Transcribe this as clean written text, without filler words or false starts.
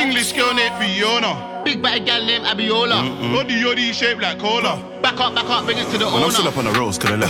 English girl named Fiona. Big bad gal named Abiola. Yoddy shaped like cola. Back up, bring it to the When I'm owner. still up on the roads, could I left